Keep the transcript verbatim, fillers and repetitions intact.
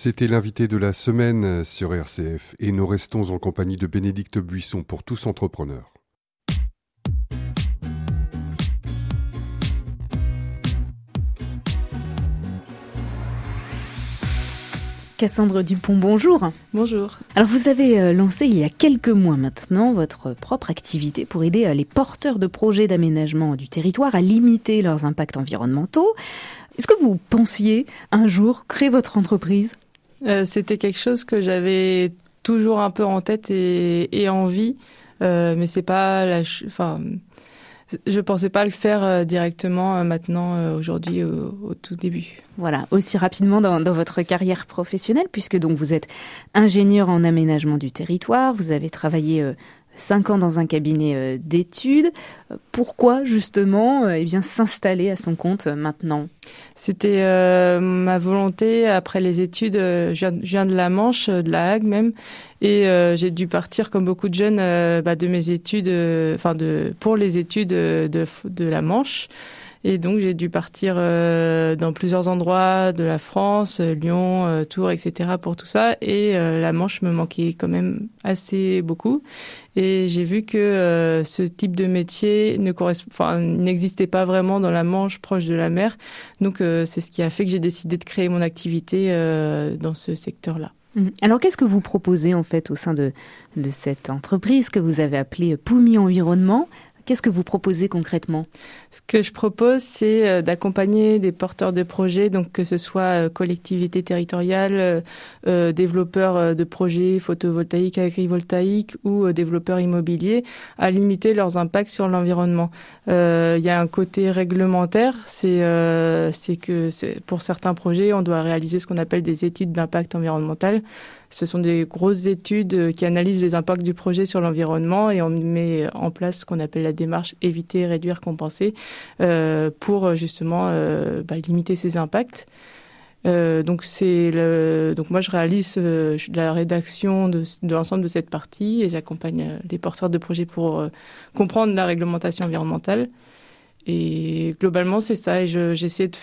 C'était l'invité de la semaine sur R C F et nous restons en compagnie de Bénédicte Buisson pour Tous Entrepreneurs. Cassandre Dupont, bonjour. Bonjour. Alors vous avez lancé il y a quelques mois maintenant votre propre activité pour aider les porteurs de projets d'aménagement du territoire à limiter leurs impacts environnementaux. Est-ce que vous pensiez un jour créer votre entreprise ? euh, C'était quelque chose que j'avais toujours un peu en tête et, et envie, euh, mais c'est pas la... Ch- enfin, je pensais pas le faire euh, directement euh, maintenant, euh, aujourd'hui, au, au tout début. Voilà, aussi rapidement dans, dans votre carrière professionnelle, puisque donc vous êtes ingénieur en aménagement du territoire, vous avez travaillé euh, cinq ans dans un cabinet euh, d'études. Pourquoi justement euh, eh bien, s'installer à son compte euh, maintenant ? C'était euh, ma volonté après les études. Euh, je, viens, je viens de la Manche, de la Hague même, et euh, j'ai dû partir comme beaucoup de jeunes euh, bah, de mes études, enfin euh, de pour les études de, de, de la Manche. Et donc, j'ai dû partir euh, dans plusieurs endroits de la France, euh, Lyon, euh, Tours, et cetera pour tout ça. Et euh, la Manche me manquait quand même assez beaucoup. Et j'ai vu que euh, ce type de métier ne correspond, enfin, n'existait pas vraiment dans la Manche, proche de la mer. Donc, euh, c'est ce qui a fait que j'ai décidé de créer mon activité euh, dans ce secteur-là. Alors, qu'est-ce que vous proposez en fait au sein de, de cette entreprise que vous avez appelée Poumi Environnement ? Qu'est-ce que vous proposez concrètement ? Ce que je propose, c'est d'accompagner des porteurs de projets, donc que ce soit collectivités territoriales, euh, développeurs de projets photovoltaïques, agrivoltaïques ou euh, développeurs immobiliers, à limiter leurs impacts sur l'environnement. Euh, il y a un côté réglementaire, c'est, euh, c'est que c'est, pour certains projets, on doit réaliser ce qu'on appelle des études d'impact environnemental. Ce sont des grosses études qui analysent les impacts du projet sur l'environnement et on met en place ce qu'on appelle la démarche éviter, réduire, compenser euh, pour justement euh, bah, limiter ces impacts. Euh, donc c'est le, donc moi je réalise euh, la rédaction de, de l'ensemble de cette partie et j'accompagne les porteurs de projets pour euh, comprendre la réglementation environnementale. Et globalement c'est ça et je, j'essaie de faire